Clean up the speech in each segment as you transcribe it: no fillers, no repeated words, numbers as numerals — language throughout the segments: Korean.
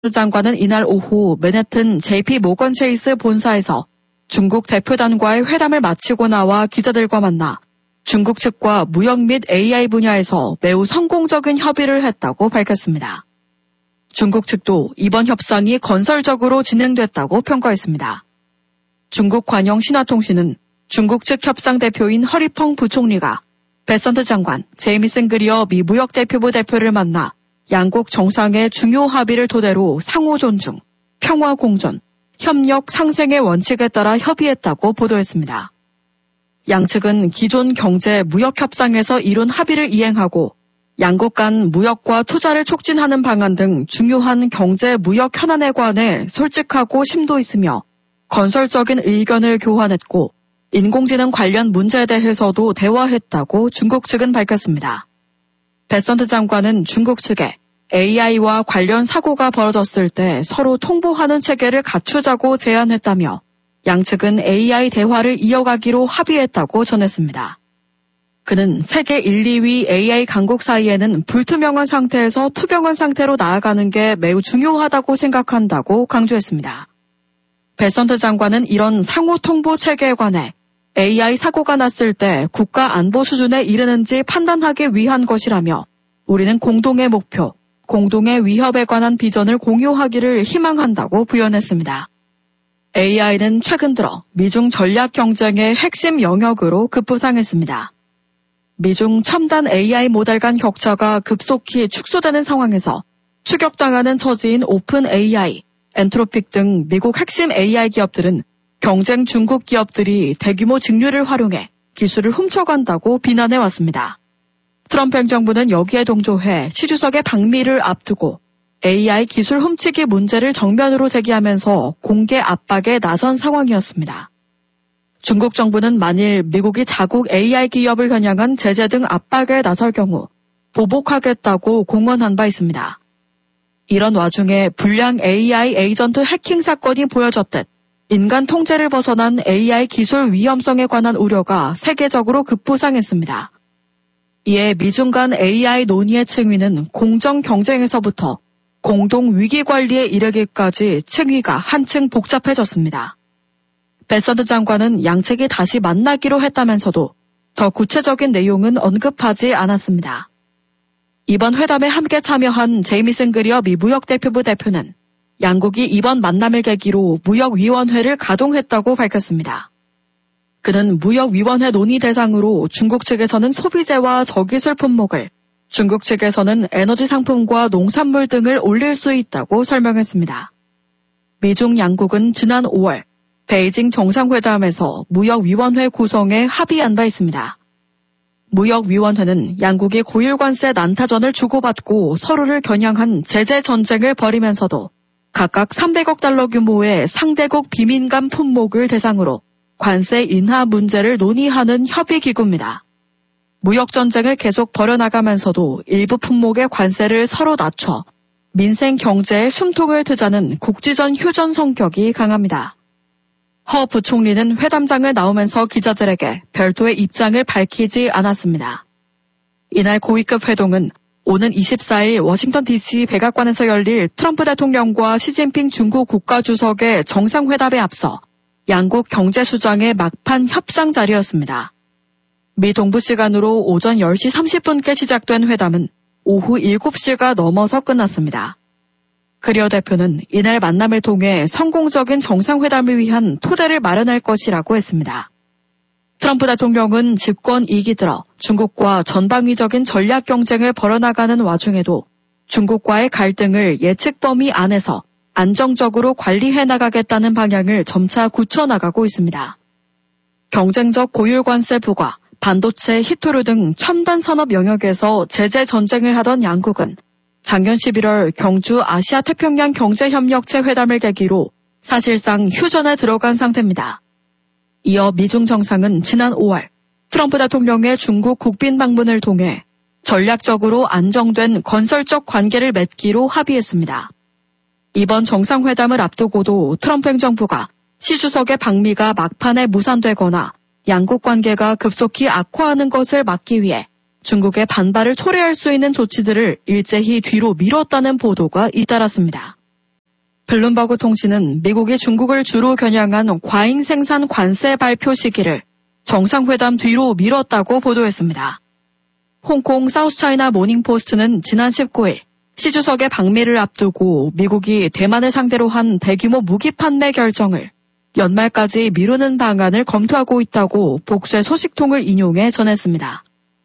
장관은 이날 오후 맨해튼 JP 모건 체이스 본사에서 중국 대표단과의 회담을 마치고 나와 기자들과 만나 중국 측과 무역 및 AI 분야에서 매우 성공적인 협의를 했다고 밝혔습니다. 중국 측도 이번 협상이 건설적으로 진행됐다고 평가했습니다. 중국 관영 신화통신은 중국 측 협상 대표인 허리펑 부총리가 베선트 장관, 제이미슨 그리어 미 무역대표부 대표를 만나 양국 정상의 중요 합의를 토대로 상호 존중, 평화 공존, 협력 상생의 원칙에 따라 협의했다고 보도했습니다. 양측은 기존 경제 무역 협상에서 이룬 합의를 이행하고 양국 간 무역과 투자를 촉진하는 방안 등 중요한 경제 무역 현안에 관해 솔직하고 심도 있으며 건설적인 의견을 교환했고 인공지능 관련 문제에 대해서도 대화했다고 중국 측은 밝혔습니다. 베선트 장관은 중국 측에 AI와 관련 사고가 벌어졌을 때 서로 통보하는 체계를 갖추자고 제안했다며 양측은 AI 대화를 이어가기로 합의했다고 전했습니다. 그는 세계 1, 2위 AI 강국 사이에는 불투명한 상태에서 투명한 상태로 나아가는 게 매우 중요하다고 생각한다고 강조했습니다. 베선트 장관은 이런 상호 통보 체계에 관해 AI 사고가 났을 때 국가 안보 수준에 이르는지 판단하기 위한 것이라며 우리는 공동의 목표, 공동의 위협에 관한 비전을 공유하기를 희망한다고 부연했습니다. AI는 최근 들어 미중 전략 경쟁의 핵심 영역으로 급부상했습니다. 미중 첨단 AI 모델 간 격차가 급속히 축소되는 상황에서 추격당하는 처지인 오픈 AI, 엔트로픽 등 미국 핵심 AI 기업들은 경쟁 중국 기업들이 대규모 직류를 활용해 기술을 훔쳐간다고 비난해왔습니다. 트럼프 행정부는 여기에 동조해 시 주석의 방미를 앞두고 AI 기술 훔치기 문제를 정면으로 제기하면서 공개 압박에 나선 상황이었습니다. 중국 정부는 만일 미국이 자국 AI 기업을 겨냥한 제재 등 압박에 나설 경우 보복하겠다고 공언한 바 있습니다. 이런 와중에 불량 AI 에이전트 해킹 사건이 보여졌듯 인간 통제를 벗어난 AI 기술 위험성에 관한 우려가 세계적으로 급부상했습니다. 이에 미중 간 AI 논의의 층위는 공정 경쟁에서부터 공동 위기 관리에 이르기까지 층위가 한층 복잡해졌습니다. 베선트 장관은 양측이 다시 만나기로 했다면서도 더 구체적인 내용은 언급하지 않았습니다. 이번 회담에 함께 참여한 제이미슨 그리어 미 무역대표부 대표는 양국이 이번 만남을 계기로 무역위원회를 가동했다고 밝혔습니다. 그는 무역위원회 논의 대상으로 중국 측에서는 소비재와 저기술 품목을, 중국 측에서는 에너지 상품과 농산물 등을 올릴 수 있다고 설명했습니다. 미중 양국은 지난 5월 베이징 정상회담에서 무역위원회 구성에 합의한 바 있습니다. 무역위원회는 양국이 고율 관세 난타전을 주고받고 서로를 겨냥한 제재 전쟁을 벌이면서도 각각 300억 달러 규모의 상대국 비민감 품목을 대상으로 관세 인하 문제를 논의하는 협의기구입니다. 무역전쟁을 계속 벌여나가면서도 일부 품목의 관세를 서로 낮춰 민생 경제에 숨통을 트자는 국지전 휴전 성격이 강합니다. 허 부총리는 회담장을 나오면서 기자들에게 별도의 입장을 밝히지 않았습니다. 이날 고위급 회동은 오는 24일 워싱턴 DC 백악관에서 열릴 트럼프 대통령과 시진핑 중국 국가주석의 정상회담에 앞서 양국 경제수장의 막판 협상 자리였습니다. 미 동부 시간으로 오전 10시 30분께 시작된 회담은 오후 7시가 넘어서 끝났습니다. 그리어 대표는 이날 만남을 통해 성공적인 정상회담을 위한 토대를 마련할 것이라고 했습니다. 트럼프 대통령은 집권 2기 들어 중국과 전방위적인 전략 경쟁을 벌여나가는 와중에도 중국과의 갈등을 예측 범위 안에서 안정적으로 관리해 나가겠다는 방향을 점차 굳혀나가고 있습니다. 경쟁적 고율 관세 부과, 반도체, 히토류 등 첨단 산업 영역에서 제재 전쟁을 하던 양국은 작년 11월 경주 아시아태평양 경제협력체 회담을 계기로 사실상 휴전에 들어간 상태입니다. 이어 미중 정상은 지난 5월 트럼프 대통령의 중국 국빈 방문을 통해 전략적으로 안정된 건설적 관계를 맺기로 합의했습니다. 이번 정상회담을 앞두고도 트럼프 행정부가 시 주석의 방미가 막판에 무산되거나 양국 관계가 급속히 악화하는 것을 막기 위해 중국의 반발을 초래할 수 있는 조치들을 일제히 뒤로 미뤘다는 보도가 잇따랐습니다. 블룸버그 통신은 미국이 중국을 주로 겨냥한 과잉 생산 관세 발표 시기를 정상회담 뒤로 미뤘다고 보도했습니다. 홍콩 사우스차이나 모닝포스트는 지난 19일 시 주석의 방미를 앞두고 미국이 대만을 상대로 한 대규모 무기 판매 결정을 연말까지 미루는 방안을 검토하고 있다고 복수의 소식통을 인용해 전했습니다.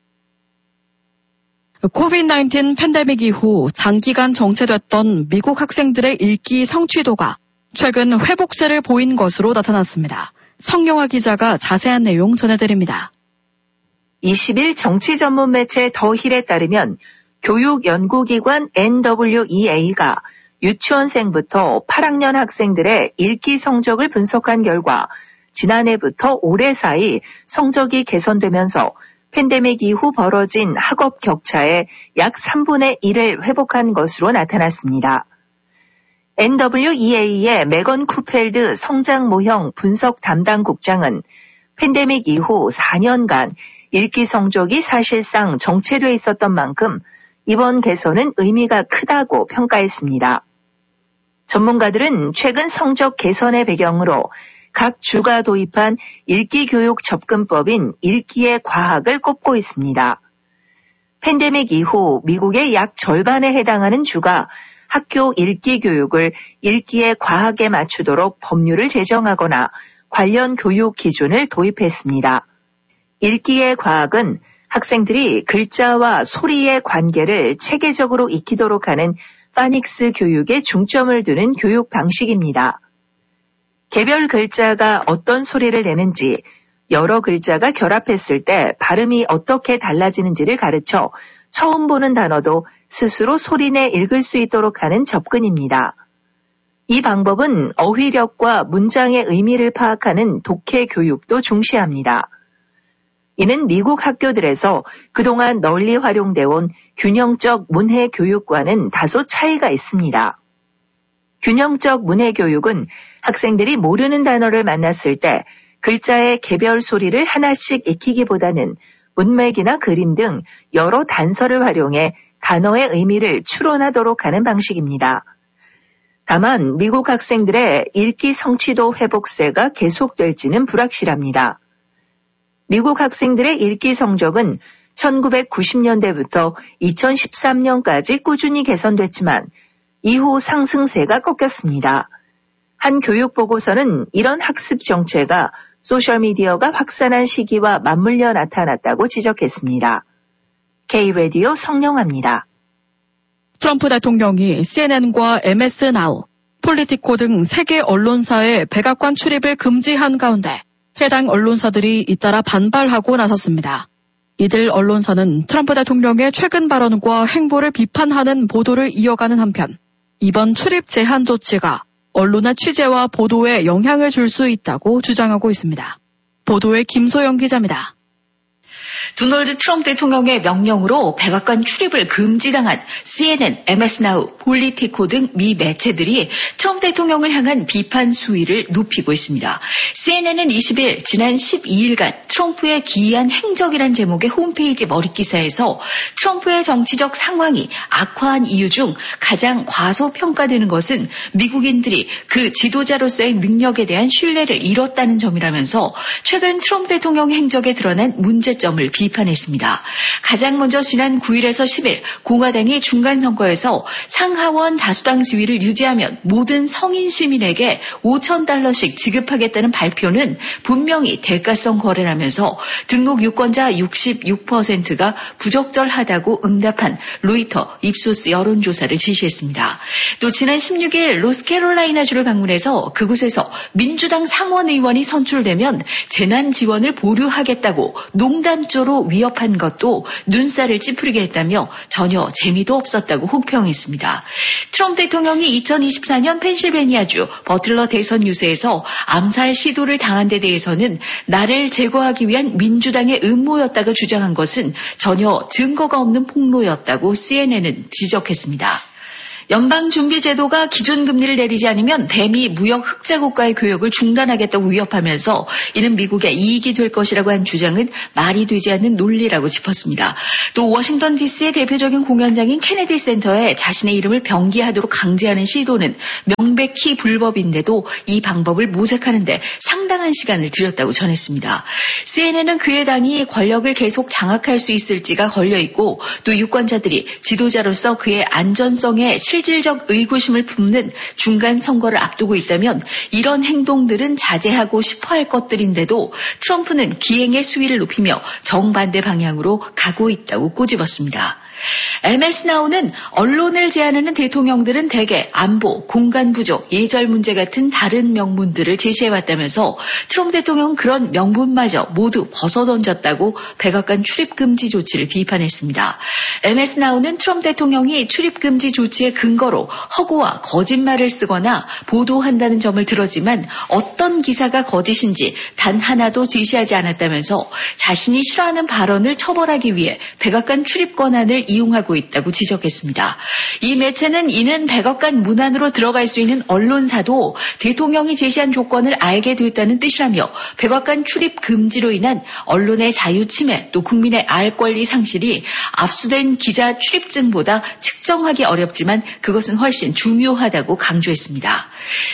코비드-19 팬데믹 이후 장기간 정체됐던 미국 학생들의 읽기 성취도가 최근 회복세를 보인 것으로 나타났습니다. 성영아 기자가 자세한 내용 전해드립니다. 20일 정치 전문 매체 더힐에 따르면 교육연구기관 NWEA가 유치원생부터 8학년 학생들의 읽기 성적을 분석한 결과 지난해부터 올해 사이 성적이 개선되면서 팬데믹 이후 벌어진 학업 격차의 약 3분의 1을 회복한 것으로 나타났습니다. NWEA의 메건 쿠펠드 성장 모형 분석 담당 국장은 팬데믹 이후 4년간 읽기 성적이 사실상 정체돼 있었던 만큼 이번 개선은 의미가 크다고 평가했습니다. 전문가들은 최근 성적 개선의 배경으로 각 주가 도입한 읽기 교육 접근법인 읽기의 과학을 꼽고 있습니다. 팬데믹 이후 미국의 약 절반에 해당하는 주가 학교 읽기 교육을 읽기의 과학에 맞추도록 법률을 제정하거나 관련 교육 기준을 도입했습니다. 읽기의 과학은 학생들이 글자와 소리의 관계를 체계적으로 익히도록 하는 파닉스 교육에 중점을 두는 교육 방식입니다. 개별 글자가 어떤 소리를 내는지, 여러 글자가 결합했을 때 발음이 어떻게 달라지는지를 가르쳐 처음 보는 단어도 스스로 소리내 읽을 수 있도록 하는 접근입니다. 이 방법은 어휘력과 문장의 의미를 파악하는 독해 교육도 중시합니다. 이는 미국 학교들에서 그동안 널리 활용되어 온 균형적 문해 교육과는 다소 차이가 있습니다. 균형적 문해 교육은 학생들이 모르는 단어를 만났을 때 글자의 개별 소리를 하나씩 익히기보다는 문맥이나 그림 등 여러 단서를 활용해 단어의 의미를 추론하도록 하는 방식입니다. 다만 미국 학생들의 읽기 성취도 회복세가 계속될지는 불확실합니다. 미국 학생들의 읽기 성적은 1990년대부터 2013년까지 꾸준히 개선됐지만 이후 상승세가 꺾였습니다. 한 교육보고서는 이런 학습 정체가 소셜미디어가 확산한 시기와 맞물려 나타났다고 지적했습니다. K-라디오 성영아입니다. 트럼프 대통령이 CNN과 MS 나우, 폴리티코 등 세계 언론사의 백악관 출입을 금지한 가운데 해당 언론사들이 잇따라 반발하고 나섰습니다. 이들 언론사는 트럼프 대통령의 최근 발언과 행보를 비판하는 보도를 이어가는 한편 이번 출입 제한 조치가 언론의 취재와 보도에 영향을 줄 수 있다고 주장하고 있습니다. 보도의 김소영 기자입니다. 도널드 트럼프 대통령의 명령으로 백악관 출입을 금지당한 CNN, MS 나우, 폴리티코 등 미 매체들이 트럼프 대통령을 향한 비판 수위를 높이고 있습니다. CNN은 20일 지난 12일간 트럼프의 기이한 행적이란 제목의 홈페이지 머릿기사에서 트럼프의 정치적 상황이 악화한 이유 중 가장 과소평가되는 것은 미국인들이 그 지도자로서의 능력에 대한 신뢰를 잃었다는 점이라면서 최근 트럼프 대통령 행적에 드러난 문제점을 비판했습니다. 가장 먼저 지난 9일에서 10일 공화당이 중간선거에서 상하원 다수당 지위를 유지하면 모든 성인 시민에게 $5,000씩 지급하겠다는 발표는 분명히 대가성 거래라면서 등록 유권자 66%가 부적절하다고 응답한 로이터 입소스 여론조사를 지시했습니다. 또 지난 16일 노스캐롤라이나주를 방문해서 그곳에서 민주당 상원 의원이 선출되면 재난 지원을 보류하겠다고 농담조로 위협한 것도 눈살을 찌푸리게 했다며 전혀 재미도 없었다고 혹평했습니다. 트럼프 대통령이 2024년 펜실베니아주 버틀러 대선 유세에서 암살 시도를 당한 데 대해서는 나를 제거하기 위한 민주당의 음모였다고 주장한 것은 전혀 증거가 없는 폭로였다고 CNN은 지적했습니다. 연방준비제도가 기준금리를 내리지 않으면 대미 무역 흑자국가의 교역을 중단하겠다고 위협하면서 이는 미국의 이익이 될 것이라고 한 주장은 말이 되지 않는 논리라고 짚었습니다. 또 워싱턴 DC의 대표적인 공연장인 케네디 센터에 자신의 이름을 병기하도록 강제하는 시도는 명백히 불법인데도 이 방법을 모색하는데 상당한 시간을 들였다고 전했습니다. CNN은 그의 당이 권력을 계속 장악할 수 있을지가 걸려있고 또 유권자들이 지도자로서 그의 안전성에 실질적 의구심을 품는 중간 선거를 앞두고 있다면 이런 행동들은 자제하고 싶어할 것들인데도 트럼프는 기행의 수위를 높이며 정반대 방향으로 가고 있다고 꼬집었습니다. MS 나우는 언론을 제한하는 대통령들은 대개 안보, 공간 부족, 예절 문제 같은 다른 명분들을 제시해왔다면서 트럼프 대통령은 그런 명분마저 모두 벗어던졌다고 백악관 출입금지 조치를 비판했습니다. MS 나우는 트럼프 대통령이 출입금지 조치의 근거로 허구와 거짓말을 쓰거나 보도한다는 점을 들었지만 어떤 기사가 거짓인지 단 하나도 제시하지 않았다면서 자신이 싫어하는 발언을 처벌하기 위해 백악관 출입 권한을 이용하고 있다고 지적했습니다. 이 매체는 이는 백악관 문 안으로 들어갈 수 있는 언론사도 대통령이 제시한 조건을 알게 됐다는 뜻이라며 백악관 출입 금지로 인한 언론의 자유 침해 또 국민의 알 권리 상실이 압수된 기자 출입증보다 측정하기 어렵지만 그것은 훨씬 중요하다고 강조했습니다.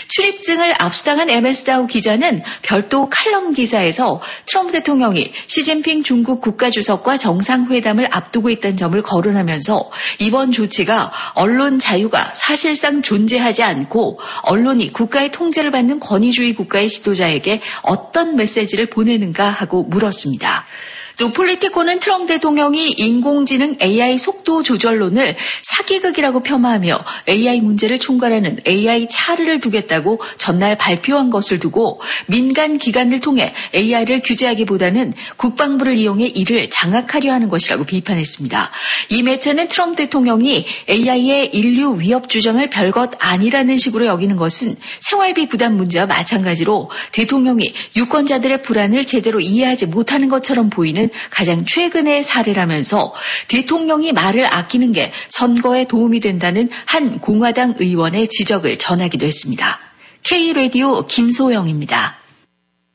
출입증을 압수당한 MS 나우 기자는 별도 칼럼 기사에서 트럼프 대통령이 시진핑 중국 국가주석과 정상회담을 앞두고 있다는 점을 거론하면서 이번 조치가 언론 자유가 사실상 존재하지 않고 언론이 국가의 통제를 받는 권위주의 국가의 지도자에게 어떤 메시지를 보내는가 하고 물었습니다. 또 폴리티코는 트럼프 대통령이 인공지능 AI 속도 조절론을 사기극이라고 폄하하며 AI 문제를 총괄하는 AI 차르를 두겠다고 전날 발표한 것을 두고 민간 기관을 통해 AI를 규제하기보다는 국방부를 이용해 이를 장악하려 하는 것이라고 비판했습니다. 이 매체는 트럼프 대통령이 AI의 인류 위협 주장을 별것 아니라는 식으로 여기는 것은 생활비 부담 문제와 마찬가지로 대통령이 유권자들의 불안을 제대로 이해하지 못하는 것처럼 보이는 가장 최근의 사례라면서 대통령이 말을 아끼는 게 선거에 도움이 된다는 한 공화당 의원의 지적을 전하기도 했습니다. K-라디오 김소영입니다.